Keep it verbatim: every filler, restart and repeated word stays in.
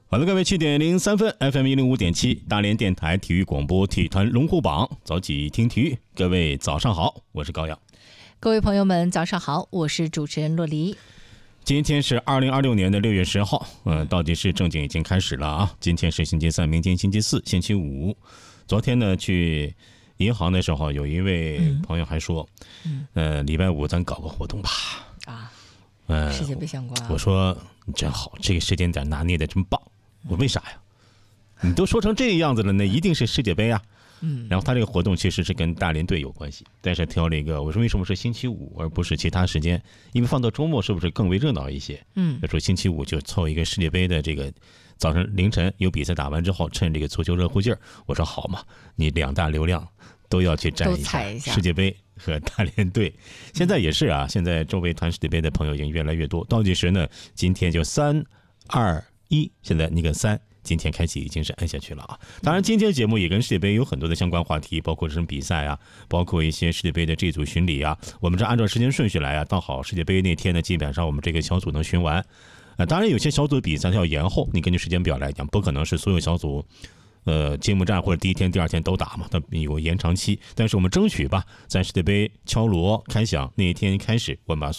好了，各位七点零三分 F M 一零五点七大连电台体育广播体坛龙虎榜早起听体育，各位早上好，我是高阳。 各位朋友们早上好，我是主持人洛黎。 今天是二零二六年的六月十号，呃，倒计时正经已经开始了啊。今天是星期三，明天星期四，星期五。昨天呢，去银行的时候，有一位朋友还说，嗯、呃，礼拜五咱搞个活动吧。 啊， 呃， 世界杯相关、啊。 我说你真好，这个时间点拿捏的真棒。我为啥呀？你都说成这个样子了，那一定是世界杯啊。嗯，然后他这个活动其实是跟大连队有关系，但是挑了一个，我说为什么是星期五而不是其他时间？因为放到周末是不是更为热闹一些？嗯，就说星期五就凑一个世界杯的这个早上凌晨有比赛打完之后，趁这个足球热乎劲儿，我说好嘛，你两大流量都要去沾一下世界杯和大连队。现在也是啊，现在周围谈世界杯的朋友已经越来越多。倒计时呢，今天就三二一，现在那个三。今天开启已经是按下去了啊！当然，今天节目也跟世界杯有很多的相关话题，包括这种比赛啊，包括一些世界杯的这组巡礼啊。我们这按照时间顺序来啊，到好世界杯那天呢，基本上我们这个小组能巡完。呃，当然有些小组比赛要延后，你根据时间表来讲，不可能是所有小组，呃，揭幕战或者第一天、第二天都打嘛，它有延长期。但是我们争取吧，在世界杯敲锣开响那一天开始，我们把